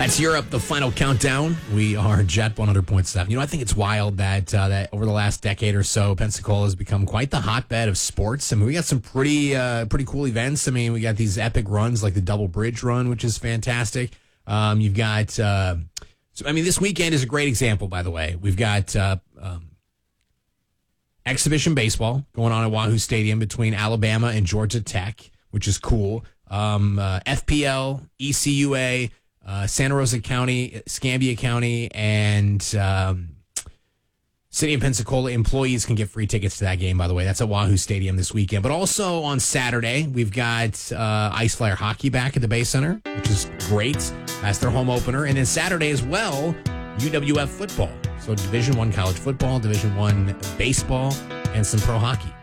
That's Europe, the final countdown. We are Jet 100.7. I think it's wild that over the last decade or so, Pensacola has become quite the hotbed of sports. I mean, we got some pretty cool events. I mean, we got these epic runs like the Double Bridge Run, which is fantastic. You've got, this weekend is a great example, by the way. We've got exhibition baseball going on at Wahoo Stadium between Alabama and Georgia Tech, which is cool. FPL, ECUA, Santa Rosa County, Escambia County, and City of Pensacola employees can get free tickets to that game, by the way. That's at Wahoo Stadium this weekend. But also on Saturday, we've got Ice Flyer Hockey back at the Bay Center, which is great. That's their home opener. And then Saturday as well, UWF football. So Division I college football, Division I baseball, and some pro hockey.